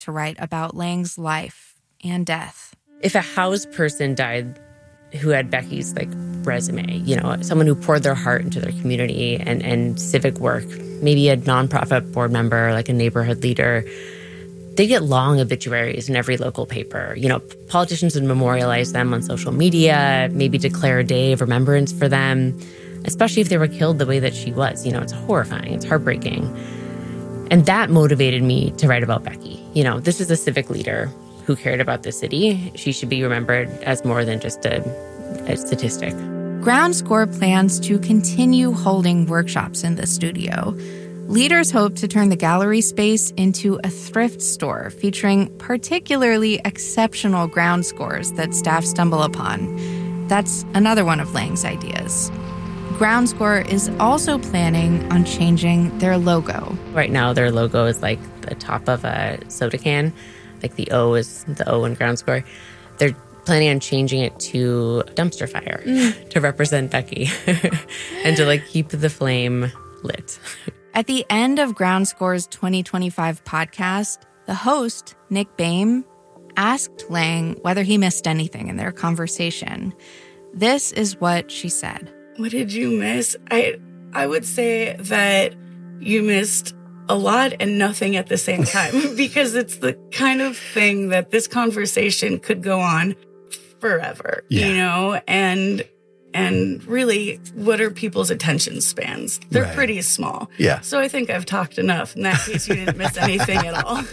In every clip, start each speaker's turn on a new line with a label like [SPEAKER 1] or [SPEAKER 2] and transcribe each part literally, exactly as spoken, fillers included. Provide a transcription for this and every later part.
[SPEAKER 1] to write about Lang's life and death.
[SPEAKER 2] If a housed person died who had Becky's like resume, you know, someone who poured their heart into their community and, and civic work, maybe a nonprofit board member, like a neighborhood leader, they get long obituaries in every local paper. You know, politicians would memorialize them on social media, maybe declare a day of remembrance for them, especially if they were killed the way that she was. You know, it's horrifying, it's heartbreaking. And that motivated me to write about Becky. You know, this is a civic leader who cared about the city. She should be remembered as more than just a, a statistic.
[SPEAKER 1] Ground Score plans to continue holding workshops in the studio. Leaders hope to turn the gallery space into a thrift store featuring particularly exceptional ground scores that staff stumble upon. That's another one of Lang's ideas. Ground Score is also planning on changing their logo.
[SPEAKER 2] Right now, their logo is like the top of a soda can. Like the O is the O in Ground Score. They're planning on changing it to dumpster fire mm. to represent Becky and to like keep the flame lit.
[SPEAKER 1] At the end of Ground Score's twenty twenty-five podcast, the host, Nick Boehm, asked Lang whether he missed anything in their conversation. This is what she said.
[SPEAKER 3] What did you miss? I I would say that you missed a lot and nothing at the same time because it's the kind of thing that this conversation could go on forever, yeah. you know, and and really, what are people's attention spans? They're right. pretty small.
[SPEAKER 4] Yeah.
[SPEAKER 3] So I think I've talked enough. In that case, you didn't miss anything at all.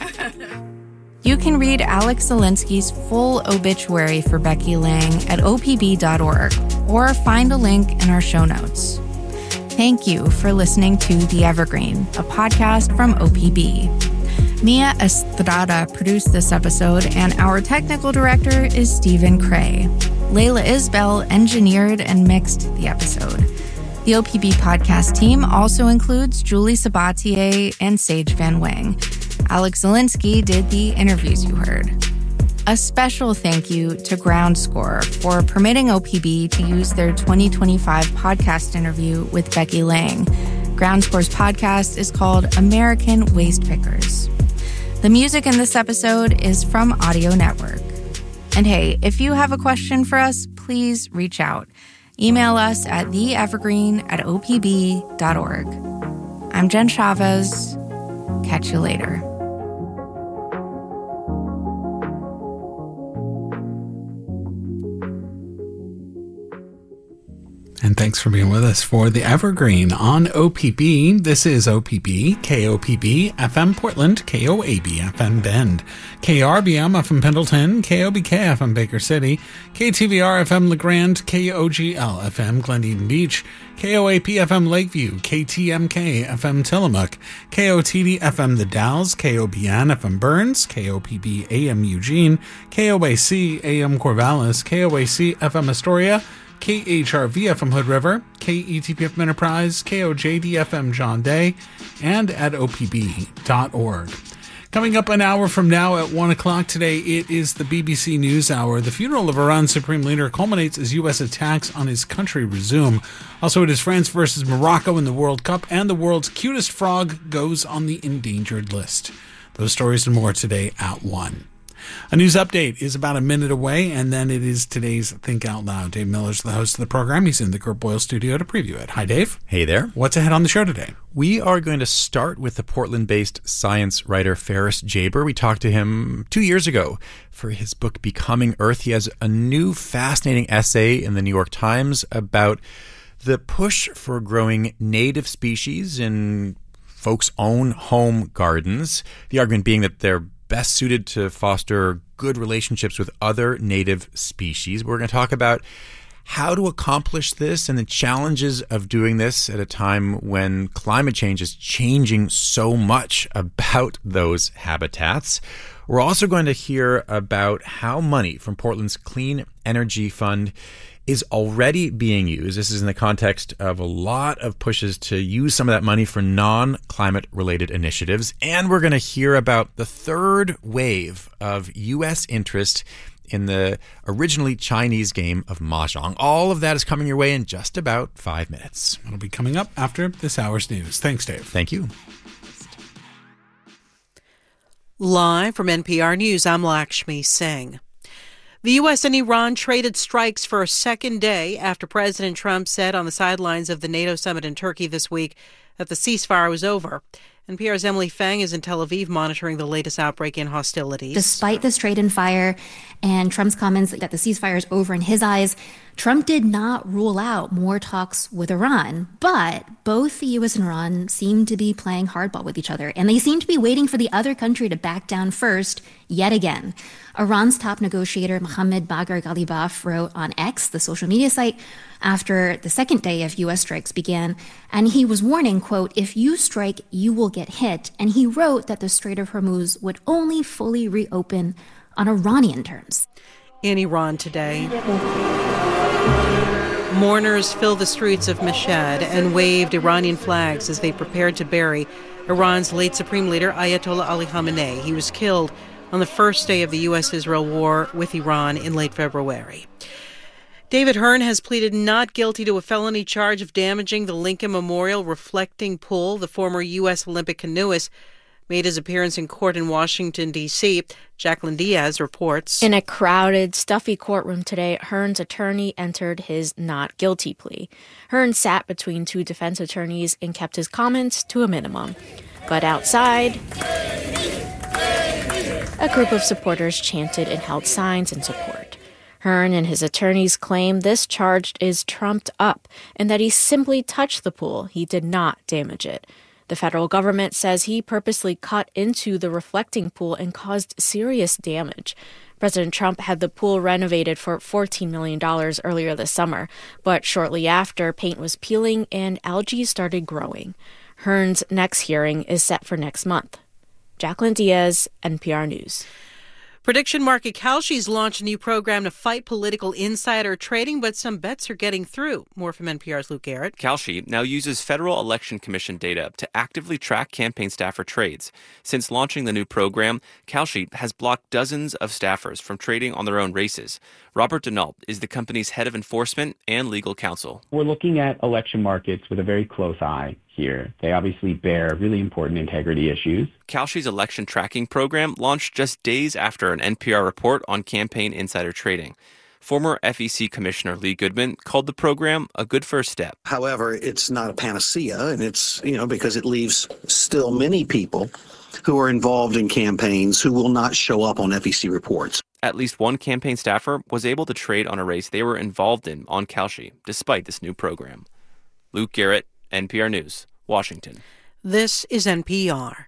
[SPEAKER 1] You can read Alex Zielinski's full obituary for Becky Lang at O P B dot org or find a link in our show notes. Thank you for listening to The Evergreen, a podcast from O P B. Mia Estrada produced this episode, and our technical director is Stephen Cray. Layla Isbell engineered and mixed the episode. The O P B podcast team also includes Julie Sabatier and Sage Van Wang. Alex Zielinski did the interviews you heard. A special thank you to Ground Score for permitting O P B to use their twenty twenty-five podcast interview with Becky Lang. Ground Score's podcast is called American Waste Pickers. The music in this episode is from Audio Network. And hey, if you have a question for us, please reach out. Email us at theevergreen at O P B dot org. I'm Jen Chavez. Catch you later.
[SPEAKER 5] And thanks for being with us for The Evergreen on O P B. This is O P B, K O P B, F M Portland, K O A B, F M Bend, K R B M, F M Pendleton, K O B K, F M Baker City, K T V R, F M LeGrand, K O G L, F M Glen Eden Beach, K O A P, F M Lakeview, K T M K, F M Tillamook, K O T D, F M The Dalles, K O B N, F M Burns, K O P B, A M Eugene, K O A C, A M Corvallis, K O A C, F M Astoria, K H R V F M Hood River, K E T P F M Enterprise, K O J D F M John Day, and at O P B dot org. Coming up an hour from now at one o'clock today, it is the B B C News Hour. The funeral of Iran's supreme leader culminates as U S attacks on his country resume. Also, it is France versus Morocco in the World Cup, and the world's cutest frog goes on the endangered list. Those stories and more today at one. A news update is about a minute away, and then it is today's Think Out Loud. Dave Miller's the host of the program. He's in the Kurt Boyle studio to preview it. Hi, Dave.
[SPEAKER 6] Hey there.
[SPEAKER 5] What's ahead on the show today?
[SPEAKER 6] We are going to start with the Portland-based science writer Ferris Jaber. We talked to him two years ago for his book Becoming Earth. He has a new fascinating essay in the New York Times about the push for growing native species in folks' own home gardens. The argument being that they're best suited to foster good relationships with other native species. We're going to talk about how to accomplish this and the challenges of doing this at a time when climate change is changing so much about those habitats. We're also going to hear about how money from Portland's Clean Energy Fund is already being used. This is in the context of a lot of pushes to use some of that money for non-climate related initiatives. And we're going to hear about the third wave of U S interest in the originally Chinese game of Mahjong. All of that is coming your way in just about five minutes.
[SPEAKER 5] It'll be coming up after this hour's news. Thanks, Dave.
[SPEAKER 6] Thank you.
[SPEAKER 4] Live from N P R News, I'm Lakshmi Singh. The U S and Iran traded strikes for a second day after President Trump said on the sidelines of the NATO summit in Turkey this week that the ceasefire was over. N P R's Emily Feng is in Tel Aviv monitoring the latest outbreak in hostilities.
[SPEAKER 7] Despite this trade and fire and Trump's comments that the ceasefire is over in his eyes, Trump did not rule out more talks with Iran. But both the U S and Iran seem to be playing hardball with each other, and they seem to be waiting for the other country to back down first yet again. Iran's top negotiator Mohammad Bagher Ghalibaf wrote on X, the social media site, after the second day of U S strikes began, and he was warning, quote, "If you strike, you will get hit." And he wrote that the Strait of Hormuz would only fully reopen on Iranian terms.
[SPEAKER 4] In Iran today, mourners filled the streets of Mashhad and waved Iranian flags as they prepared to bury Iran's late supreme leader, Ayatollah Ali Khamenei. He was killed on the first day of the U S-Israel war with Iran in late February. David Hearn has pleaded not guilty to a felony charge of damaging the Lincoln Memorial reflecting pool. The former U S Olympic canoeist made his appearance in court in Washington, D C Jacqueline Diaz reports.
[SPEAKER 8] In a crowded, stuffy courtroom today, Hearn's attorney entered his not guilty plea. Hearn sat between two defense attorneys and kept his comments to a minimum. But outside, a group of supporters chanted and held signs in support. Hearn and his attorneys claim this charge is trumped up and that he simply touched the pool. He did not damage it. The federal government says he purposely cut into the reflecting pool and caused serious damage. President Trump had the pool renovated for fourteen million dollars earlier this summer, but shortly after, paint was peeling and algae started growing. Hearn's next hearing is set for next month. Jacqueline Diaz, N P R News.
[SPEAKER 4] Prediction market Kalshi's launched a new program to fight political insider trading, but some bets are getting through. More from N P R's Luke Garrett.
[SPEAKER 9] Kalshi now uses Federal Election Commission data to actively track campaign staffer trades. Since launching the new program, Kalshi has blocked dozens of staffers from trading on their own races. Robert Denault is the company's head of enforcement and legal counsel.
[SPEAKER 10] We're looking at election markets with a very close eye here. They obviously bear really important integrity issues.
[SPEAKER 9] Kalshi's election tracking program launched just days after an N P R report on campaign insider trading. Former F E C Commissioner Lee Goodman called the program a good first step.
[SPEAKER 11] However, it's not a panacea, and it's, you know, because it leaves still many people who are involved in campaigns who will not show up on F E C reports.
[SPEAKER 9] At least one campaign staffer was able to trade on a race they were involved in on Kalshi, despite this new program. Luke Garrett, N P R News, Washington.
[SPEAKER 4] This is N P R.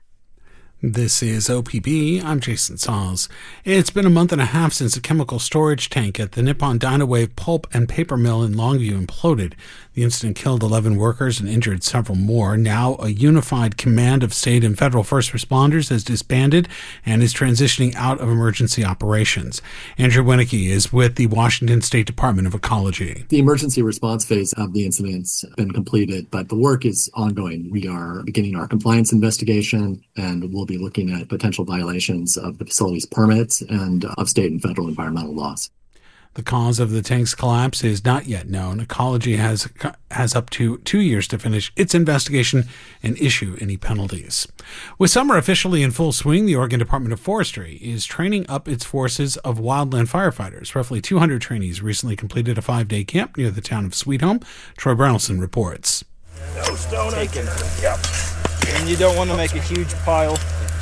[SPEAKER 5] This is O P B. I'm Jason Sahls. It's been a month and a half since a chemical storage tank at the Nippon Dynawave pulp and paper mill in Longview imploded. The incident killed eleven workers and injured several more. Now, a unified command of state and federal first responders has disbanded and is transitioning out of emergency operations. Andrew Winnecke is with the Washington State Department of Ecology.
[SPEAKER 12] The emergency response phase of the incident's been completed, but the work is ongoing. We are beginning our compliance investigation, and we'll be looking at potential violations of the facility's permits and of state and federal environmental laws.
[SPEAKER 5] The cause of the tank's collapse is not yet known. Ecology has has up to two years to finish its investigation and issue any penalties. With summer officially in full swing, the Oregon Department of Forestry is training up its forces of wildland firefighters. Roughly two hundred trainees recently completed a five-day camp near the town of Sweet Home. Troy Brennelson reports.
[SPEAKER 13] No stone taken. Yep. And you don't want to make a huge pile.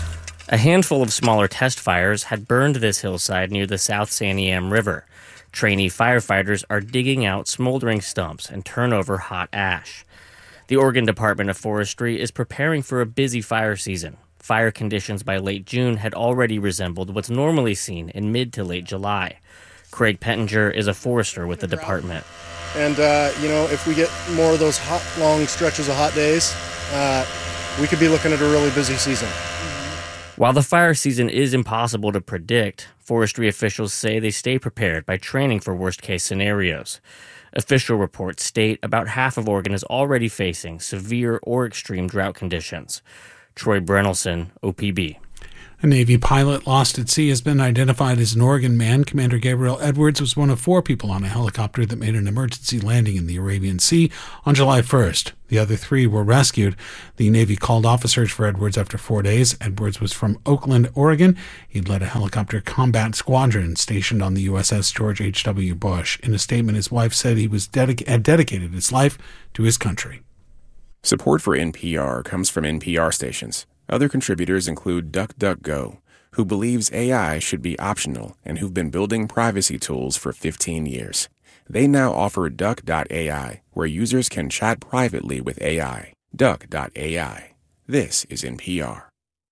[SPEAKER 14] A handful of smaller test fires had burned this hillside near the South Santiam River. Trainee firefighters are digging out smoldering stumps and turn over hot ash. The Oregon Department of Forestry is preparing for a busy fire season. Fire conditions by late June had already resembled what's normally seen in mid to late July. Craig Pettinger is a forester with the department.
[SPEAKER 15] And, uh, you know, if we get more of those hot, long stretches of hot days, uh, we could be looking at a really busy season.
[SPEAKER 14] While the fire season is impossible to predict, forestry officials say they stay prepared by training for worst-case scenarios. Official reports state about half of Oregon is already facing severe or extreme drought conditions. Troy Brennelson, O P B.
[SPEAKER 5] A Navy pilot lost at sea has been identified as an Oregon man. Commander Gabriel Edwards was one of four people on a helicopter that made an emergency landing in the Arabian Sea on July first. The other three were rescued. The Navy called off a search for Edwards after four days. Edwards was from Oakland, Oregon. He'd led a helicopter combat squadron stationed on the U S S George H W Bush. In a statement, his wife said he was dedic- had dedicated his life to his country.
[SPEAKER 16] Support for N P R comes from N P R stations. Other contributors include DuckDuckGo, who believes A I should be optional and who've been building privacy tools for fifteen years. They now offer Duck dot A I, where users can chat privately with A I. Duck dot A I. This is N P R.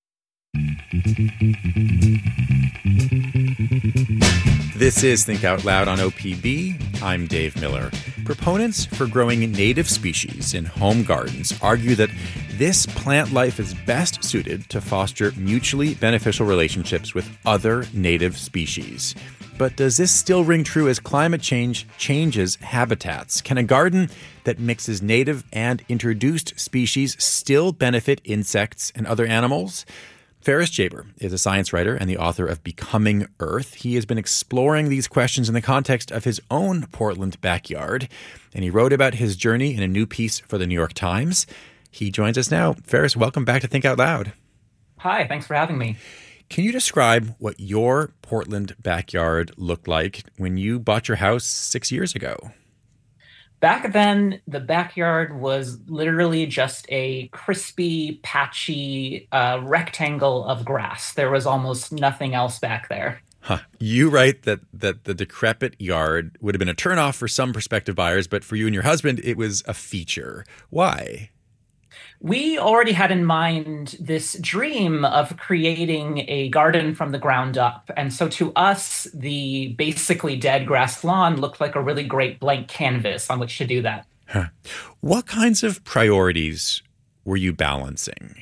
[SPEAKER 6] This is Think Out Loud on O P B. I'm Dave Miller. Proponents for growing native species in home gardens argue that this plant life is best suited to foster mutually beneficial relationships with other native species. But does this still ring true as climate change changes habitats? Can a garden that mixes native and introduced species still benefit insects and other animals? Ferris Jaber is a science writer and the author of Becoming Earth. He has been exploring these questions in the context of his own Portland backyard, and he wrote about his journey in a new piece for the New York Times. He joins us now. Ferris, welcome back to Think Out Loud.
[SPEAKER 17] Hi, thanks for having me.
[SPEAKER 6] Can you describe what your Portland backyard looked like when you bought your house six years ago?
[SPEAKER 17] Back then, the backyard was literally just a crispy, patchy uh, rectangle of grass. There was almost nothing else back there.
[SPEAKER 6] Huh. You write that, that the decrepit yard would have been a turnoff for some prospective buyers, but for you and your husband, it was a feature. Why?
[SPEAKER 17] We already had in mind this dream of creating a garden from the ground up. And so to us, the basically dead grass lawn looked like a really great blank canvas on which to do that.
[SPEAKER 6] Huh. What kinds of priorities were you balancing?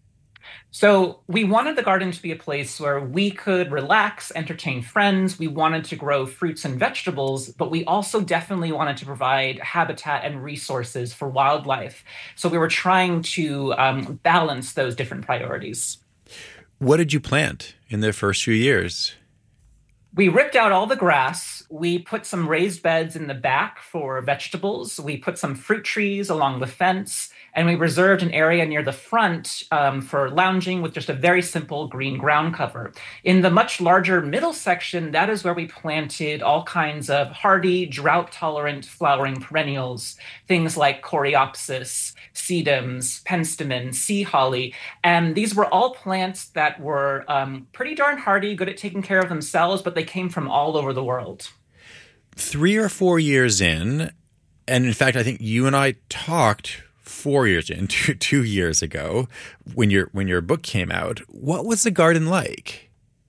[SPEAKER 17] So we wanted the garden to be a place where we could relax, entertain friends. We wanted to grow fruits and vegetables, but we also definitely wanted to provide habitat and resources for wildlife. So we were trying to um, balance those different priorities.
[SPEAKER 6] What did you plant in the first few years?
[SPEAKER 17] We ripped out all the grass. We put some raised beds in the back for vegetables. We put some fruit trees along the fence. And we reserved an area near the front um, for lounging with just a very simple green ground cover. In the much larger middle section, that is where we planted all kinds of hardy, drought-tolerant flowering perennials, things like coreopsis, sedums, penstemon, sea holly. And these were all plants that were um, pretty darn hardy, good at taking care of themselves, but they came from all over the world.
[SPEAKER 6] Three or four years in, and in fact, I think you and I talked four years in, two, two years ago, when your when your book came out. What was the garden like?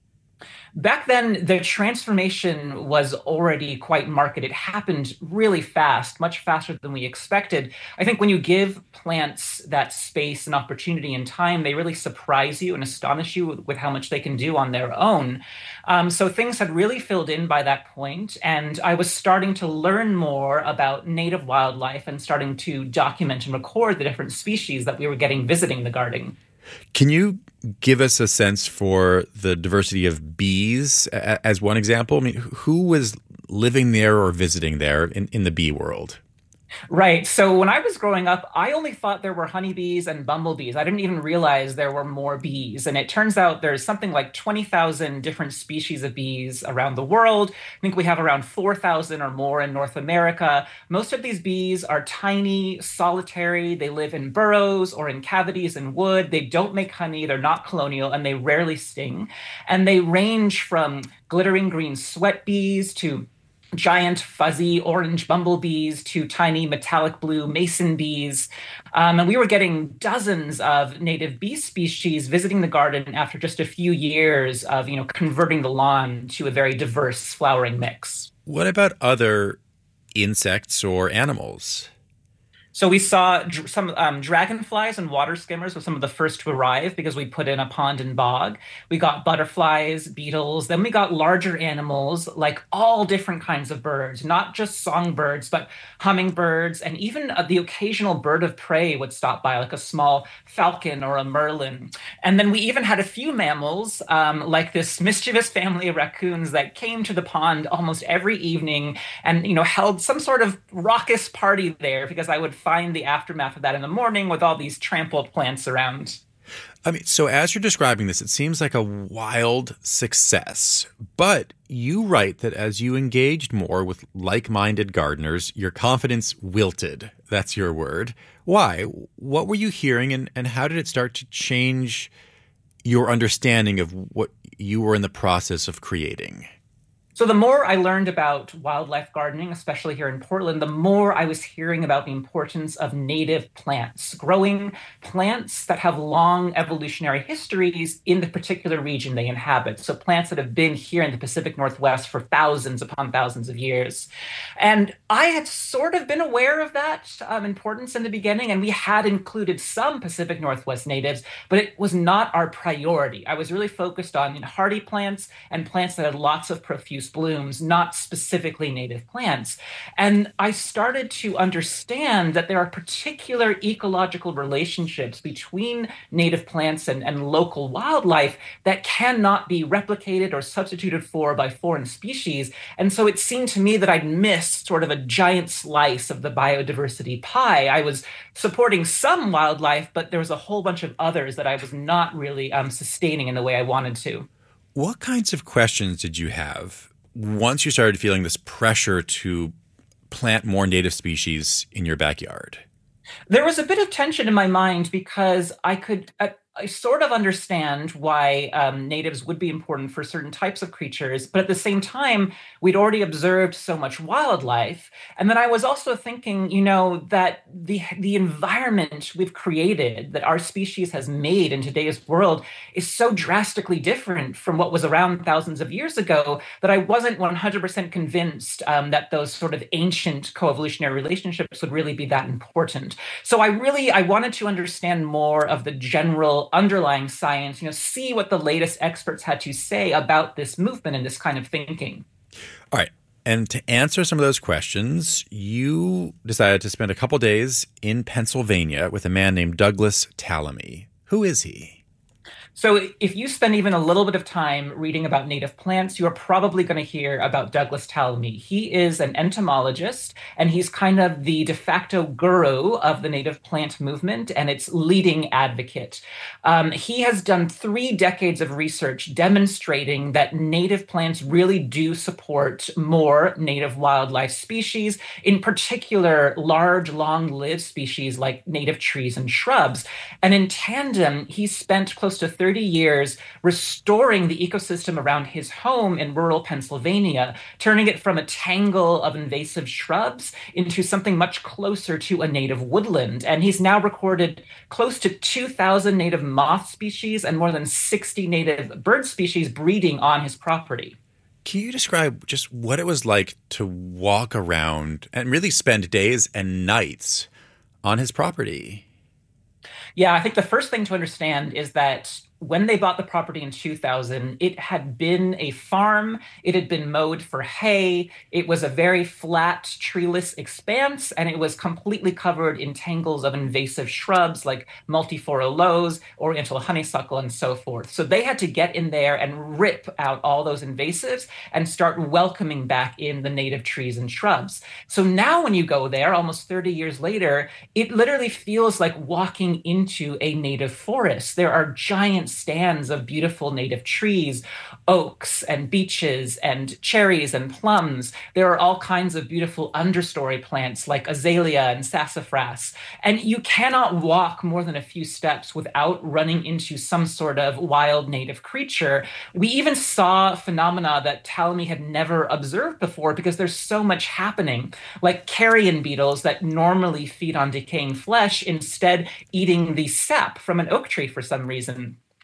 [SPEAKER 17] Back then, the transformation was already quite marked. It happened really fast, much faster than we expected. I think when you give plants that space and opportunity and time, they really surprise you and astonish you with, with how much they can do on their own. Um, so things had really filled in by that point, and I was starting to learn more about native wildlife and starting to document and record the different species that we were getting visiting the garden.
[SPEAKER 6] Can you give us a sense for the diversity of bees as one example? I mean, who was living there or visiting there in, in the bee world?
[SPEAKER 17] Right. So when I was growing up, I only thought there were honeybees and bumblebees. I didn't even realize there were more bees. And it turns out there's something like twenty thousand different species of bees around the world. I think we have around four thousand or more in North America. Most of these bees are tiny, solitary. They live in burrows or in cavities in wood. They don't make honey. They're not colonial, and they rarely sting. And they range from glittering green sweat bees to giant fuzzy orange bumblebees to tiny metallic blue mason bees. Um, and we were getting dozens of native bee species visiting the garden after just a few years of, you know, converting the lawn to a very diverse flowering mix.
[SPEAKER 6] What about other insects or animals?
[SPEAKER 17] So we saw dr- some um, dragonflies and water skimmers were some of the first to arrive because we put in a pond and bog. We got butterflies, beetles, then we got larger animals like all different kinds of birds, not just songbirds, but hummingbirds, and even uh, the occasional bird of prey would stop by, like a small falcon or a merlin. And then we even had a few mammals, um, like this mischievous family of raccoons that came to the pond almost every evening and, you know, held some sort of raucous party there because I would find the aftermath of that in the morning with all these trampled plants around.
[SPEAKER 6] I mean, so as you're describing this, it seems like a wild success. But you write that as you engaged more with like-minded gardeners, your confidence wilted. That's your word. Why? What were you hearing, and, and how did it start to change your understanding of what you were in the process of creating?
[SPEAKER 17] So the more I learned about wildlife gardening, especially here in Portland, the more I was hearing about the importance of native plants, growing plants that have long evolutionary histories in the particular region they inhabit. So plants that have been here in the Pacific Northwest for thousands upon thousands of years. And I had sort of been aware of that um, importance in the beginning, and we had included some Pacific Northwest natives, but it was not our priority. I was really focused on hardy plants and plants that had lots of profuse blooms, not specifically native plants. And I started to understand that there are particular ecological relationships between native plants and, and local wildlife that cannot be replicated or substituted for by foreign species. And so it seemed to me that I'd missed sort of a giant slice of the biodiversity pie. I was supporting some wildlife, but there was a whole bunch of others that I was not really um, sustaining in the way I wanted to.
[SPEAKER 6] What kinds of questions did you have once you started feeling this pressure to plant more native species in your backyard?
[SPEAKER 17] There was a bit of tension in my mind because I could uh, I sort of understand why um, natives would be important for certain types of creatures, but at the same time, we'd already observed so much wildlife. And then I was also thinking, you know, that the the environment we've created, that our species has made in today's world, is so drastically different from what was around thousands of years ago that I wasn't one hundred percent convinced um, that those sort of ancient coevolutionary relationships would really be that important. So I really, I wanted to understand more of the general underlying science, you know, see what the latest experts had to say about this movement and this kind of thinking.
[SPEAKER 6] All right. And to answer some of those questions, you decided to spend a couple days in Pennsylvania with a man named Douglas Tallamy. Who is he?
[SPEAKER 17] So if you spend even a little bit of time reading about native plants, you're probably going to hear about Douglas Tallamy. He is an entomologist, and he's kind of the de facto guru of the native plant movement and its leading advocate. Um, he has done three decades of research demonstrating that native plants really do support more native wildlife species, in particular large, long-lived species like native trees and shrubs. And in tandem, he spent close to thirty years restoring the ecosystem around his home in rural Pennsylvania, turning it from a tangle of invasive shrubs into something much closer to a native woodland. And he's now recorded close to two thousand native moth species and more than sixty native bird species breeding on his property.
[SPEAKER 6] Can you describe just what it was like to walk around and really spend days and nights on his property?
[SPEAKER 17] Yeah, I think the first thing to understand is that when they bought the property in two thousand, it had been a farm. It had been mowed for hay. It was a very flat, treeless expanse, and it was completely covered in tangles of invasive shrubs like multiflora aloes, oriental honeysuckle, and so forth. So they had to get in there and rip out all those invasives and start welcoming back in the native trees and shrubs. So now when you go there, almost thirty years later, it literally feels like walking into a native forest. There are giant stands of beautiful native trees, oaks and beeches and cherries and plums. There are all kinds of beautiful understory plants like azalea and sassafras. And you cannot walk more than a few steps without running into some sort of wild native creature. We even saw phenomena that Tallamy had never observed before because there's so much happening, like carrion beetles that normally feed on decaying flesh, instead eating the sap from an oak tree for some reason.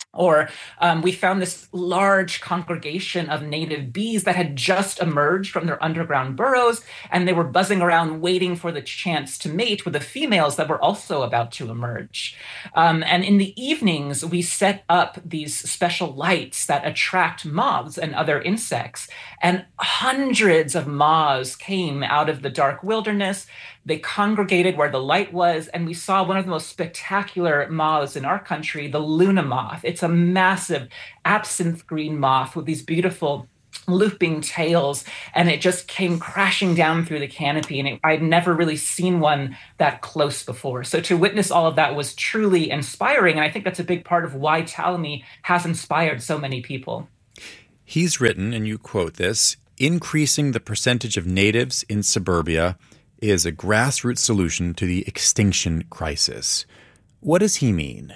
[SPEAKER 17] Or um, we found this large congregation of native bees that had just emerged from their underground burrows, and they were buzzing around waiting for the chance to mate with the females that were also about to emerge. Um, and in the evenings, we set up these special lights that attract moths and other insects. And hundreds of moths came out of the dark wilderness. They congregated where the light was, and we saw one of the most spectacular moths in our country, the Luna moth. It's a massive absinthe green moth with these beautiful looping tails, and it just came crashing down through the canopy, and it, I'd never really seen one that close before. So to witness all of that was truly inspiring, and I think that's a big part of why Talamy has inspired so many people.
[SPEAKER 6] He's written, and you quote this, "Increasing the percentage of natives in suburbia is a grassroots solution to the extinction crisis." What does he mean?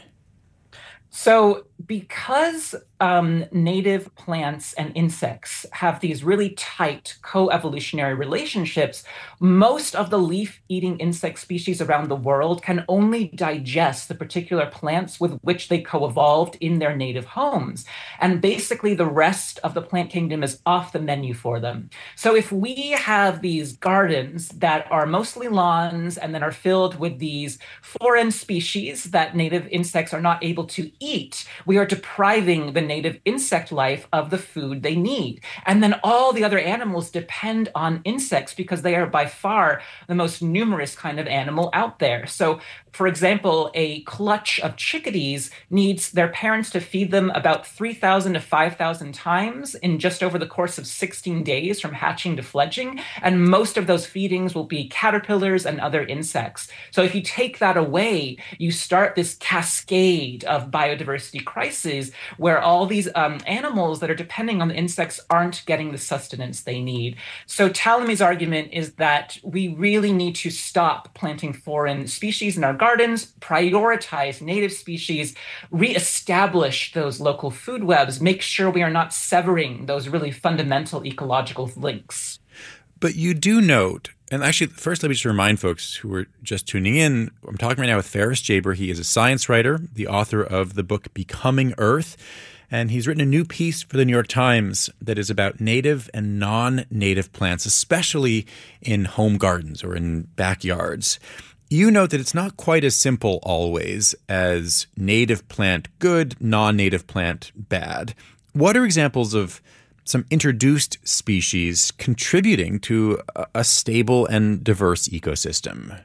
[SPEAKER 17] So because um, native plants and insects have these really tight co-evolutionary relationships, most of the leaf-eating insect species around the world can only digest the particular plants with which they co-evolved in their native homes. And basically the rest of the plant kingdom is off the menu for them. So if we have these gardens that are mostly lawns and then are filled with these foreign species that native insects are not able to eat, we are depriving the native insect life of the food they need. And then all the other animals depend on insects because they are by far the most numerous kind of animal out there. So, for example, a clutch of chickadees needs their parents to feed them about three thousand to five thousand times in just over the course of sixteen days from hatching to fledging. And most of those feedings will be caterpillars and other insects. So if you take that away, you start this cascade of biodiversity crises where all these um, animals that are depending on the insects aren't getting the sustenance they need. So Talamy's argument is that we really need to stop planting foreign species in our gardens, prioritize native species, reestablish those local food webs, make sure we are not severing those really fundamental ecological links.
[SPEAKER 6] But you do note, and actually, first let me just remind folks who are just tuning in, I'm talking right now with Ferris Jaber. He is a science writer, the author of the book Becoming Earth, and he's written a new piece for the New York Times that is about native and non-native plants, especially in home gardens or in backyards. You note that it's not quite as simple always as native plant good, non-native plant bad. What are examples of some introduced species contributing to a stable and diverse ecosystem?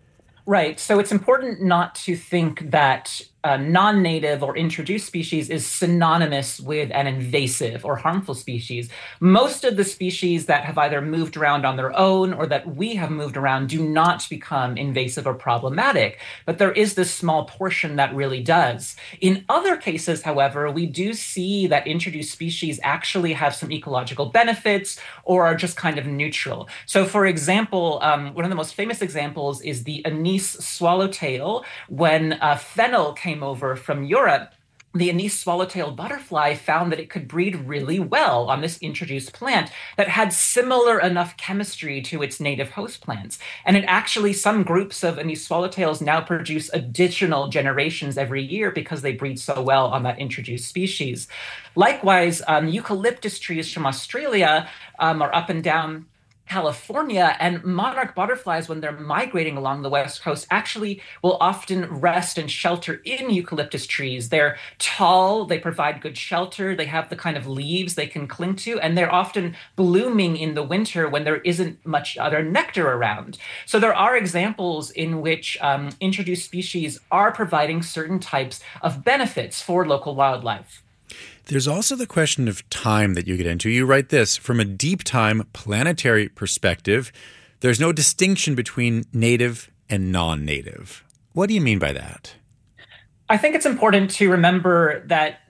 [SPEAKER 17] Right. So it's important not to think that a non-native or introduced species is synonymous with an invasive or harmful species. Most of the species that have either moved around on their own or that we have moved around do not become invasive or problematic, but there is this small portion that really does. In other cases, however, we do see that introduced species actually have some ecological benefits or are just kind of neutral. So for example, um, one of the most famous examples is the anise swallowtail. When uh, fennel came came over from Europe, the anise swallowtail butterfly found that it could breed really well on this introduced plant that had similar enough chemistry to its native host plants. And it actually, some groups of anise swallowtails now produce additional generations every year because they breed so well on that introduced species. Likewise, um, eucalyptus trees from Australia um, are up and down California, and monarch butterflies, when they're migrating along the West Coast, actually will often rest and shelter in eucalyptus trees. They're tall, they provide good shelter, they have the kind of leaves they can cling to, and they're often blooming in the winter when there isn't much other nectar around. So there are examples in which um, introduced species are providing certain types of benefits for local wildlife.
[SPEAKER 6] There's also the question of time that you get into. You write this, from a deep time planetary perspective, there's no distinction between native and non-native. What do you mean by that?
[SPEAKER 17] I think it's important to remember that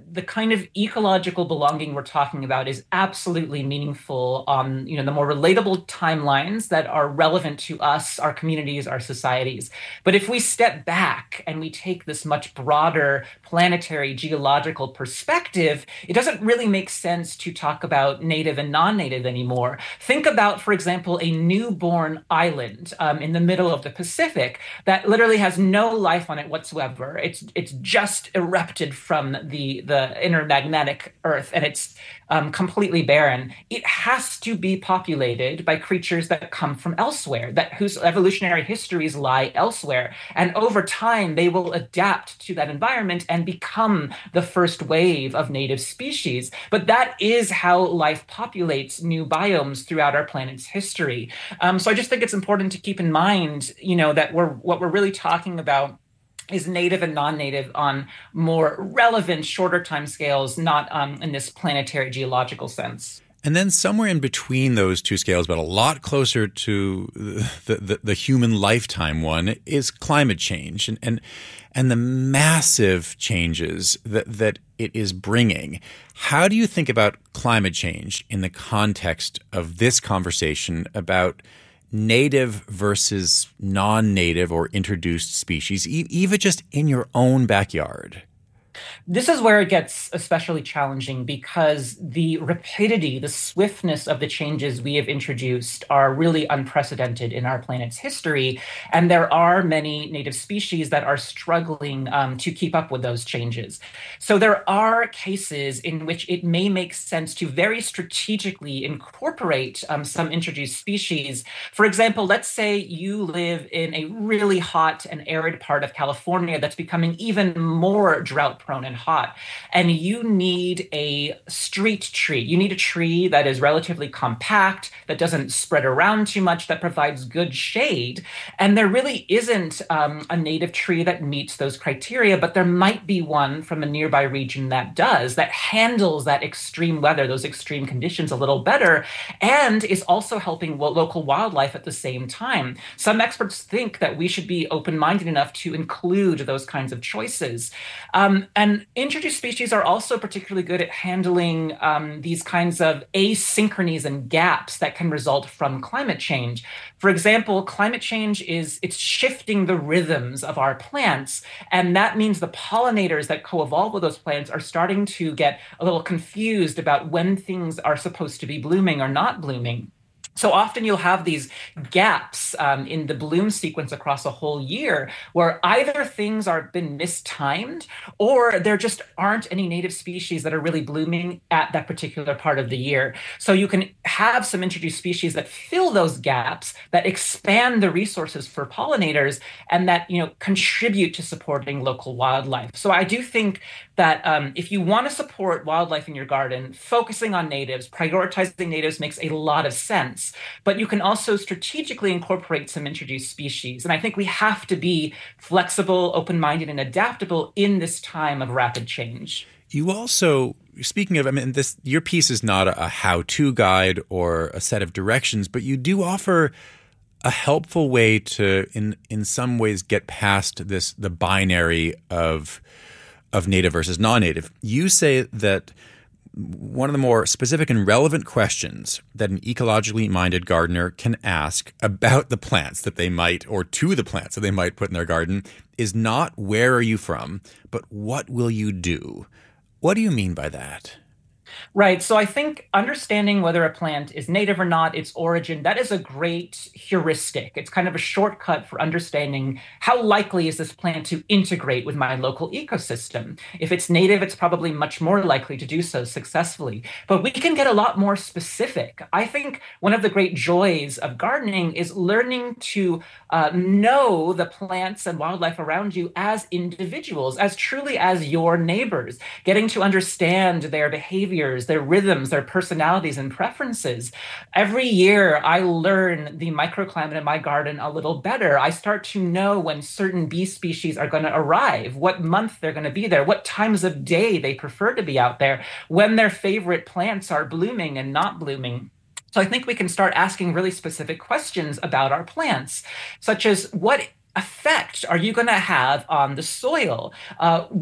[SPEAKER 17] the kind of ecological belonging we're talking about is absolutely meaningful on, you know, the more relatable timelines that are relevant to us, our communities, our societies. But if we step back and we take this much broader planetary geological perspective, it doesn't really make sense to talk about native and non-native anymore. Think about, for example, a newborn island um, in the middle of the Pacific that literally has no life on it whatsoever. It's it's just erupted from the the inner magnetic Earth, and it's um, completely barren. It has to be populated by creatures that come from elsewhere, that whose evolutionary histories lie elsewhere. And over time, they will adapt to that environment and become the first wave of native species. But that is how life populates new biomes throughout our planet's history. Um, so I just think it's important to keep in mind, you know, that we're what we're really talking about is native and non-native on more relevant, shorter timescales, not um, in this planetary geological sense.
[SPEAKER 6] And then somewhere in between those two scales, but a lot closer to the, the, the human lifetime one, is climate change and and, and the massive changes that, that it is bringing. How do you think about climate change in the context of this conversation about native versus non-native or introduced species, e- even just in your own backyard?
[SPEAKER 17] This is where it gets especially challenging because the rapidity, the swiftness of the changes we have introduced are really unprecedented in our planet's history. And there are many native species that are struggling um, to keep up with those changes. So there are cases in which it may make sense to very strategically incorporate um, some introduced species. For example, let's say you live in a really hot and arid part of California that's becoming even more drought prone and hot, and you need a street tree. You need a tree that is relatively compact, that doesn't spread around too much, that provides good shade. And there really isn't um, a native tree that meets those criteria, but there might be one from a nearby region that does, that handles that extreme weather, those extreme conditions a little better, and is also helping local wildlife at the same time. Some experts think that we should be open-minded enough to include those kinds of choices. Um, and introduced species are also particularly good at handling um, these kinds of asynchronies and gaps that can result from climate change. For example, climate change is it's shifting the rhythms of our plants, and that means the pollinators that co-evolve with those plants are starting to get a little confused about when things are supposed to be blooming or not blooming. So often you'll have these gaps um, in the bloom sequence across a whole year where either things are been mistimed or there just aren't any native species that are really blooming at that particular part of the year. So you can have some introduced species that fill those gaps, that expand the resources for pollinators, and that, you know, contribute to supporting local wildlife. So I do think that um, if you want to support wildlife in your garden, focusing on natives, prioritizing natives makes a lot of sense. But you can also strategically incorporate some introduced species. And I think we have to be flexible, open-minded, and adaptable in this time of rapid change.
[SPEAKER 6] You also, speaking of, I mean, this your piece is not a how-to guide or a set of directions, but you do offer a helpful way to, in in some ways, get past this the binary of of native versus non-native. You say that one of the more specific and relevant questions that an ecologically minded gardener can ask about the plants that they might, or to the plants that they might put in their garden, is not where are you from, but what will you do? What do you mean by that?
[SPEAKER 17] Right. So I think understanding whether a plant is native or not, its origin, that is a great heuristic. It's kind of a shortcut for understanding how likely is this plant to integrate with my local ecosystem. If it's native, it's probably much more likely to do so successfully. But we can get a lot more specific. I think one of the great joys of gardening is learning to uh, know the plants and wildlife around you as individuals, as truly as your neighbors, getting to understand their behaviors, their rhythms, their personalities and preferences. Every year, I learn the microclimate in my garden a little better. I start to know when certain bee species are going to arrive, what month they're going to be there, what times of day they prefer to be out there, when their favorite plants are blooming and not blooming. So I think we can start asking really specific questions about our plants, such as what effect are you going to have on the soil? Uh, what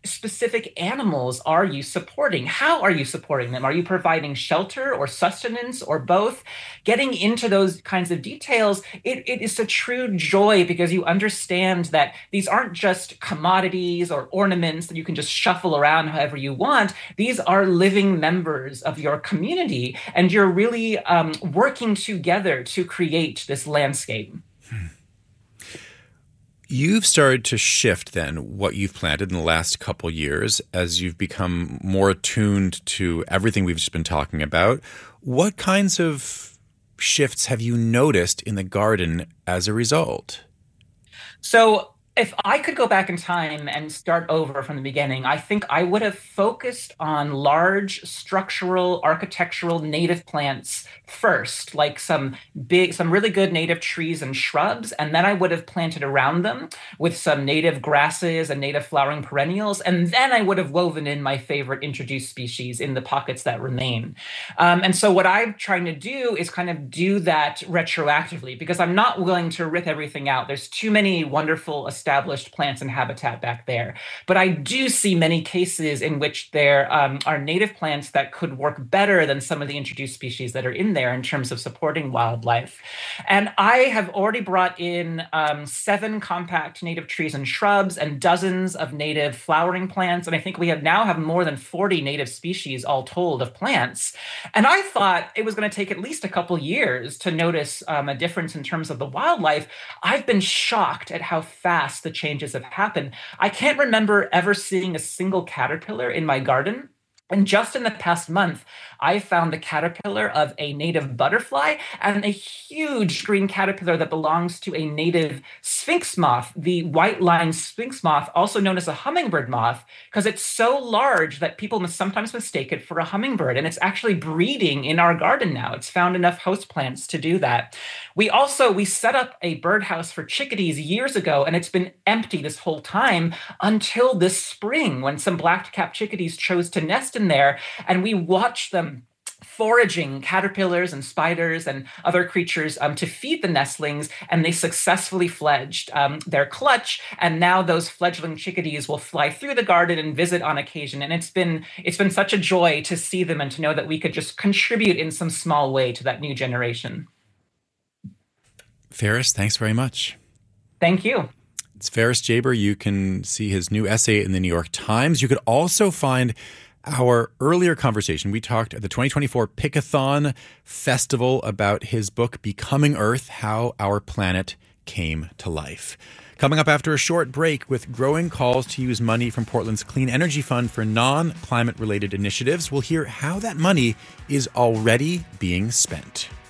[SPEAKER 17] specific animals are you supporting? How are you supporting them? Are you providing shelter or sustenance or both? Getting into those kinds of details, it, it is a true joy because you understand that these aren't just commodities or ornaments that you can just shuffle around however you want. These are living members of your community, and you're really um, working together to create this landscape.
[SPEAKER 6] Hmm. You've started to shift then what you've planted in the last couple years as you've become more attuned to everything we've just been talking about. What kinds of shifts have you noticed in the garden as a result?
[SPEAKER 17] So if I could go back in time and start over from the beginning, I think I would have focused on large structural, architectural native plants first, like some big, some really good native trees and shrubs. And then I would have planted around them with some native grasses and native flowering perennials. And then I would have woven in my favorite introduced species in the pockets that remain. Um, and so what I'm trying to do is kind of do that retroactively, because I'm not willing to rip everything out. There's too many wonderful established plants and habitat back there. But I do see many cases in which there um, are native plants that could work better than some of the introduced species that are in there in terms of supporting wildlife. And I have already brought in um, seven compact native trees and shrubs and dozens of native flowering plants. And I think we have now have more than forty native species all told of plants. And I thought it was going to take at least a couple years to notice um, a difference in terms of the wildlife. I've been shocked at how fast the changes have happened. I can't remember ever seeing a single caterpillar in my garden. And just in the past month, I found the caterpillar of a native butterfly and a huge green caterpillar that belongs to a native sphinx moth, the white-lined sphinx moth, also known as a hummingbird moth, because it's so large that people must sometimes mistake it for a hummingbird. And it's actually breeding in our garden now. It's found enough host plants to do that. We also, we set up a birdhouse for chickadees years ago, and it's been empty this whole time until this spring when some black-capped chickadees chose to nest in there, and we watched them foraging caterpillars and spiders and other creatures um, to feed the nestlings, and they successfully fledged um, their clutch. And now those fledgling chickadees will fly through the garden and visit on occasion. And it's been it's been such a joy to see them and to know that we could just contribute in some small way to that new generation.
[SPEAKER 6] Ferris, thanks very much.
[SPEAKER 17] Thank you.
[SPEAKER 6] It's Ferris Jaber. You can see his new essay in the New York Times. You could also find our earlier conversation. We talked at the twenty twenty-four Pickathon Festival about his book, Becoming Earth, How Our Planet Came to Life. Coming up after a short break, with growing calls to use money from Portland's Clean Energy Fund for non-climate related initiatives, we'll hear how that money is already being spent.